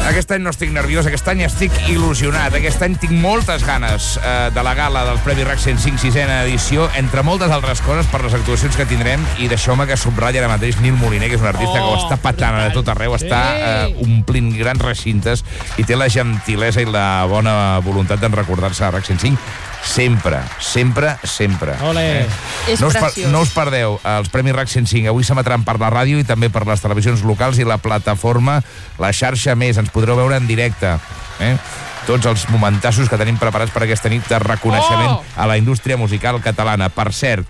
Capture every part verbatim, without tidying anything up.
Aquest any no estic nerviós, aquest any estic il·lusionat. Aquest any tinc moltes ganes eh, de la gala del Premi RAC cent cinc, sisena edició, entre moltes altres coses per les actuacions que tindrem, i deixeu-me que subratlla ara mateix Nil Moliner, que és un artista oh, que ho està patant a tot arreu, sí. està eh, omplint grans recintes i té la gentilesa i la bona voluntat d'en recordar-se de RAC cent cinc sempre, sempre, sempre. Ole. Eh? No, us per, no us perdeu els Premis RAC cent cinc. Avui s'emetran per la ràdio i també per les televisions locals i la plataforma La Xarxa Més. Ens podreu veure en directe. Eh? Tots els momentassos que tenim preparats per aquesta nit de reconeixement oh! a la indústria musical catalana. Per cert,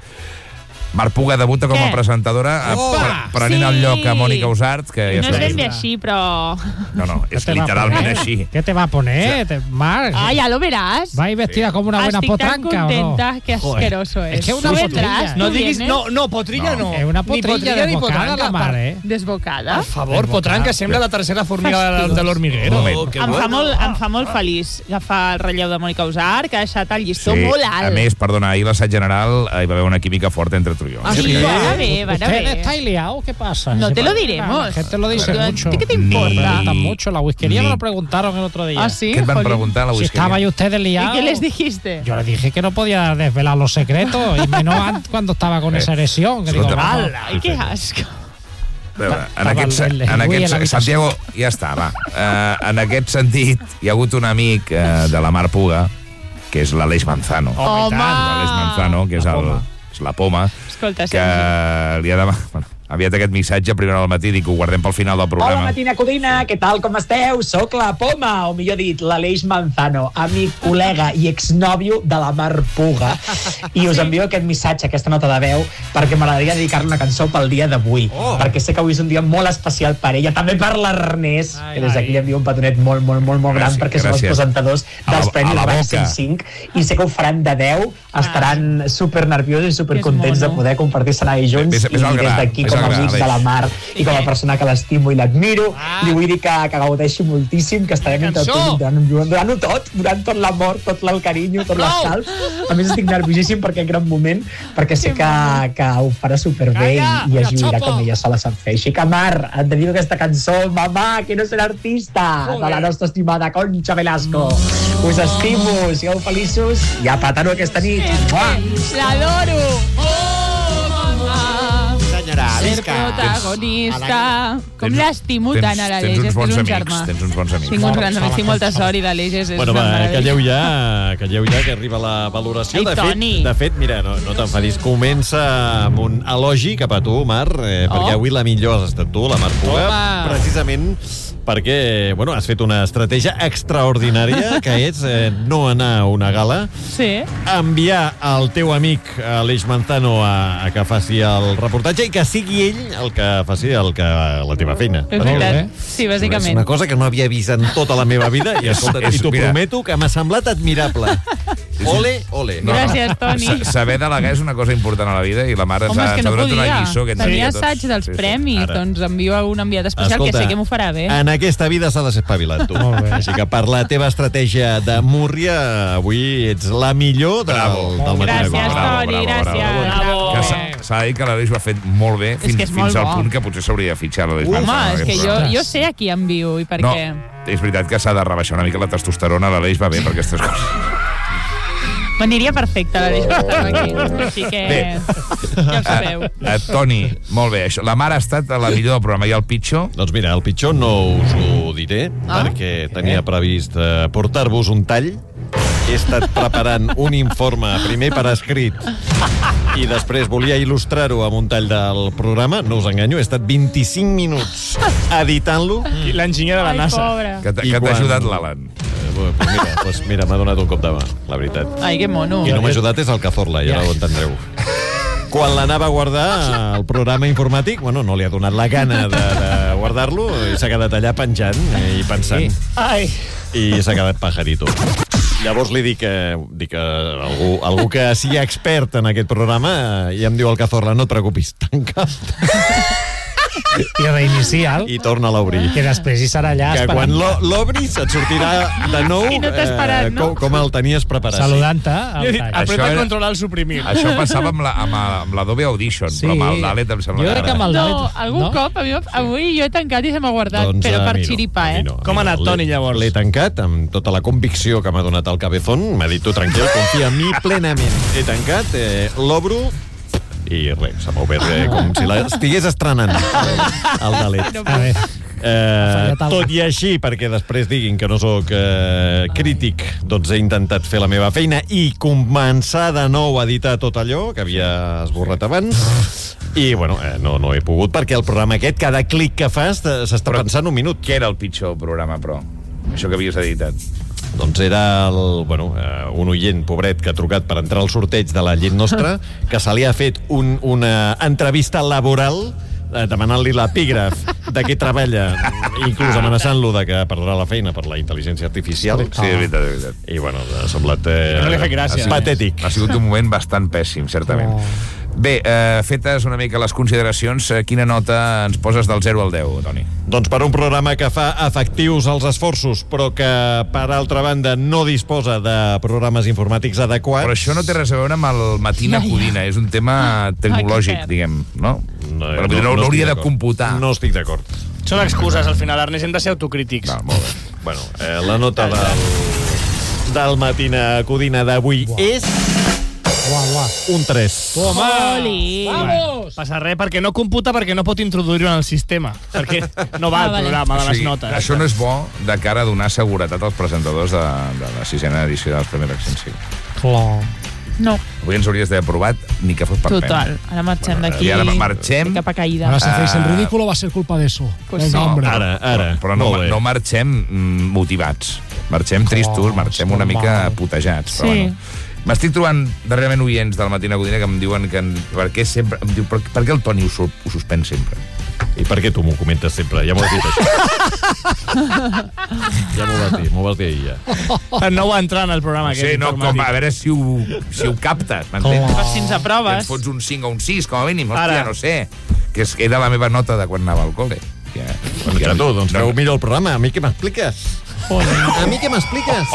Mar Puga debuta com a presentadora oh, prenent sí. el lloc a Mònica Usart, que ja no és ben bé així, però... No, no, és literalment així. ¿Qué te va a poner, sí. Mar? Ah, ya lo verás. Va vestida sí. como una buena Estic potranca, ¿o no? Estic tan contenta, que asqueroso es. Es que una potrilla. No diguis, no, no, potrilla no. Es una potrilla desbocada, la Mar, eh? Desbocada? Per favor, potranca, sembla la tercera formiga de l'hormiguero. Em fa molt, em fa molt feliç agafar el relleu de Mònica Usart, que ha deixat el llistó sí. molt alt. A més, perdona, ahir l'assaig general hi va haver una química forta entre tu i jo. Ah, sí? Va bé, va bé. ¿Usted está liado? ¿Qué pasa? No te lo diremos. La gente lo dice mucho. ¿Qué te importa? Ni... mucho. La whiskería me lo preguntaron el otro día. ¿Ah, sí? ¿Qué te van a preguntar en la whiskería? Si estabais ustedes liados. ¿Y qué les dijiste? Yo les dije que no podía desvelar los secretos, y menos cuando estaba con esa erección. Que digo, ¡hala! ¡Ay, qué asco! Veure, en aquest, en aquest, Santiago, ja està, va. Uh, en aquest sentit, hi ha hagut un amic uh, de la Mar Puga, que és l'Aleix Manzano. Home! L'Aleix Manzano, que és, el, és la poma, Escolta, que li ha demanat... Bueno, aviat aquest missatge a primera hora del matí, dic que ho guardem pel final del programa. Hola, Matina Codina, què tal, com esteu? Soc la Poma, o millor dit, l'Aleix Manzano, amic, col·lega i exnòvio de la Mar Puga. I us envio aquest missatge, aquesta nota de veu, perquè m'agradaria dedicar-li una cançó pel dia d'avui, oh. perquè sé que avui és un dia molt especial per ella, també per l'Ernest, que des d'aquí li envio un petonet molt, molt, molt, molt gran, gràcies, perquè són els presentadors dels Premis RAC cent cinc, i sé que ho faran de deu, estaran super nerviosos i super contents de poder compartir-se ahí junts, ves, ves i des d'aquí, com a amics de la Mar i com a persona que l'estimo i l'admiro, ah. li vull dir que, que gaudeixi moltíssim, que estarem entre tots durant, durant tot, durant tot l'amor, tot el carinyo, tot l'escalf. A més estic nerviosíssim per aquest gran moment, perquè sé que, que ho farà superbé i, i es lluirà com ella sola sap fer. Així que, Mar, et dedico aquesta cançó, Mamà, que no serà artista, de la nostra estimada Concha Velasco. Us estimo, sigueu feliços i a patar-ho aquesta nit. L'adoro! Ser protagonista. Com l'estimo tant a l'Aleix, és un un germà. Tens uns bons amics. Tinc uns grans amics, tinc molta sort i l'Aleix és bueno, una va, meravella. calleu ja, calleu ja, que arriba la valoració. Ei, de, Toni. fet, de fet, mira, no, no t'enfadis, comença amb un elogi cap a tu, Mar, eh, Oh. perquè avui la millor has estat tu, la Mar Puga, Home. precisament perquè, bueno, has fet una estratègia extraordinària, que és eh, no anar a una gala, Sí. enviar el teu amic Aleix Manzano a, a que faci el reportatge i que sigui ell el que faci el que, la teva feina. És veritat. Sí, És bàsicament. una cosa que no havia vist en tota la meva vida i, escolta, És- i t'ho mira. prometo que m'ha semblat admirable. Ole, ole. No, Gràcies, Toni. Sa- Saber delegar és una cosa important a la vida i la mare ens Home, ha, és que ens ha no donat una podia. lliçó. Que ens Tenia havia tots. assaig dels Sí, sí. premis, Ara. doncs envio un enviat especial que sé que m'ho farà bé. en aquesta vida s'ha de ser espavilat, tu. Molt bé. Així que per la teva estratègia de Múrria, avui ets la millor del, Bravo. del Matina Gràcies, Codina. Bravo, Toni, bravo, gràcies. bravo. Que Bravo. s'ha- s'ha de dir que l'Aleix ho ha fet molt bé, fins, que és fins molt al bo. punt que potser s'hauria de fitxar l'Aleix Home, Manzano en és aquest que jo, programa. jo sé a qui envio i per No, què. és veritat que s'ha de rebaixar una mica la testosterona, l'Aleix va bé per aquestes coses. M'aniria perfecte l'Aleix Manzano aquí. Així que Bé. ja ho sabeu. Uh, Toni, molt bé, això. La mare ha estat la millor del programa i el pitjor? Doncs mira, el pitjor no us ho diré, Ah. perquè tenia previst eh, portar-vos un tall. He estat preparant un informe, primer per escrit, i després volia il·lustrar-ho amb un tall del programa. No us enganyo, he estat vint-i-cinc minuts editant-lo. L'enginyer de la Ai, NASA. pobre. Que t'ha I que t'ha quan- ajudat l'Alan. Eh, bueno, pues mira, pues mira m'ha donat un cop de mà, la veritat. Ai, que mono. Qui no m'ha ajudat és el Cazorla, ja ho entendreu. Quan l'anava a guardar al programa informàtic, bueno, no li ha donat la gana de, de guardar-lo i s'ha quedat allà penjant i pensant. Ai. I s'ha quedat pajarito. Llavors li dic, eh, dic a algú, algú que sigui expert en aquest programa eh, i em diu el Cazorla, no et preocupis, tanca, i reinicia'l, I torna-la a obrir. que després hi serà allà Que quan l'o- l'obris et sortirà de nou I no t'ha esperat, no? com, com el tenies preparat. saludant-te. Jo he dit, al tall. Això apreta era- controlar el suprimir. Això passava amb la- amb la- amb l'Adobe Audition, Sí. però amb el Dalet em sembla Jo crec que amb el No, Dalet- algun no? cop, a mi, avui jo he tancat i se m'ha guardat, Doncs, però a per mi no, xiripar, a mi eh? no, a mi Com ha no. anat, Toni, L'he- llavors? L'he tancat amb tota la convicció que m'ha donat el cabezón. M'ha dit, tu tranquil, confia en mi plenament. He tancat, eh, l'obro i res, s'ha obert eh, com si l'estigués estrenant el, el Dalet. A veure, Eh, fallat el- tot i així, perquè després diguin que no sóc eh, crític, doncs he intentat fer la meva feina i començar de nou a editar tot allò que havia esborrat abans. I, bueno, eh, no, no he pogut, perquè el programa aquest, cada clic que fas, eh, s'està Però- pensant un minut. Què era el pitjor programa, però? Això que havies editat. Doncs era el, bueno, eh, un oient, pobret, que ha trucat per entrar al sorteig de la llet nostra, que se li ha fet un, una entrevista laboral eh, demanant-li l'epígraf de què treballa, inclús amenaçant-lo de que perdrà la feina per la intel·ligència artificial. Sí, és veritat, és veritat. I, bueno, ha semblat... Eh, No li ha fet gràcia. patètic. Ha sigut un moment bastant pèssim, certament. Oh. Bé, eh, fetes una mica les consideracions, eh, quina nota ens poses del zero al deu, Toni? Doncs per un programa que fa efectius els esforços, però que, per altra banda, no disposa de programes informàtics adequats... Però això no té res a veure amb el Matina Codina, és un tema tecnològic, cert. diguem, no? No, Però vull dir, no, no estic hauria de d'acord. computar. No estic d'acord. Són excuses, al final, Ernest, hem de ser autocrítics. Val, molt bé. Bueno, eh, la nota del, del Matina Codina d'avui és Uah, uah. un tres. Oli! Vamos! Passa res, perquè no computa, perquè no pot introduir-ho en el sistema. Perquè no va Ah, al vale. programa de O les sigui, notes. això no és bo de cara a donar seguretat als presentadors de, de la sisena edició dels Premis Accent cinc. Clar. No, Avui ens hauries d'haver aprovat ni que fos per total. Ara marxem Bueno, d'aquí. i ara marxem. De capa caïda. Ahora si hacéis el Ah. ridículo va a ser culpa de eso. Pues Venga, sí. hombre. Ara, ara. Però no, Molt bé. no marxem mm, motivats. Marxem tristos, marxem una normal. mica putejats. Sí. Però bueno. M'estic trobant darrerament oients del Matina Codina que em diuen que en, per què sempre... Em diu, per, per què el Toni ho, su- ho suspèn sempre? I per què tu m'ho comentes sempre? Ja m'ho has dit, això. Ja m'ho vas dir, m'ho vas dir ahir, ja. Per no va entrar en el programa aquest Sí, no, com, informàtic. a veure si ho, si ho captes, m'entens? Clar. Per si ens Que aproves. ens fots un cinc o un sis, com a mínim. Hòstia, Ara. no sé. Que és, era la meva nota de quan anava al col·le. Ja. Bueno, que tu, doncs No, feu millor el programa. A mi què m'expliques? A mi què m'expliques?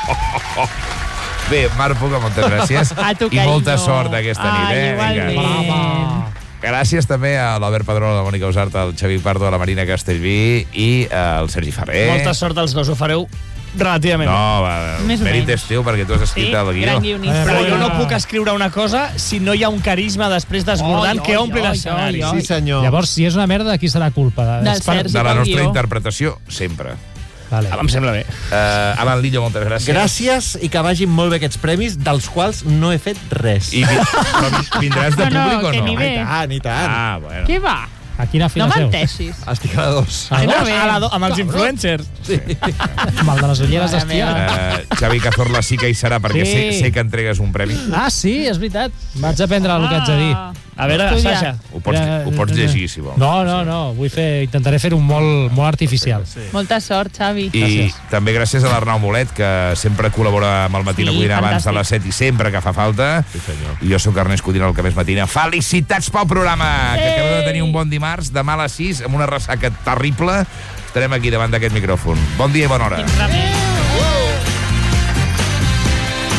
Bé, Marc Puga, moltes gràcies. A tu, I molta carinyo. sort aquesta nit, Ai, eh? igualment. Brava. Gràcies també a l'Albert Padró, a la Mònica Usart, al Xavi Pardo, a la Marina Castellví i al Sergi Ferrer. Molta sort als dos, ho fareu relativament. No, va, Més o mèrit menys. és teu perquè tu has escrit Sí, el guió. gran guionista. Però Eh, jo no puc escriure una cosa si no hi ha un carisma després desbordant Oi, que oi, ompli oi, l'escenari. oi, oi. Sí, senyor. Llavors, si és una merda, de qui serà culpa? Del És per- Sergi. De la pel nostra guió. interpretació, sempre. Vale. Em sembla bé. Uh, Alan Lillo, moltes gràcies. Gràcies i que vagin molt bé aquests premis, dels quals no he fet res. I vi però vi- vindràs de No, no, públic o que no? ni bé. I tant, i tant. Ah, bueno. Què va? A quina No fila seus? menteixis. Estic a dos. A dos? A la do, amb els influencers. Amb el de les ulleres Mare d'estia. Uh, Xavi Cazorla sí que hi serà perquè Sí. sé, sé que entregues un premi. Ah, sí, és veritat. Vaig aprendre el que haig de dir. A veure, Estudia. Sasha. Ho pots, ho pots llegir, si vols. No, no, no. Vull fer, intentaré fer un molt, molt artificial. Sí. Molta sort, Xavi. I Gràcies. també gràcies a l'Arnau Molet, que sempre col·labora amb el Matina Sí, Codina abans de fantàstic. les set i sempre que fa falta. Sí, senyor. I jo sóc Ernest Codina, el que més matina. Felicitats pel programa, que Ei! acabeu de tenir un bon dimarts, demà a les sis, amb una ressaca terrible. Estarem aquí davant d'aquest micròfon. Bon dia i bona hora. Quin remei.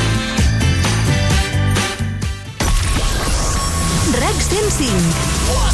RAC cent cinc.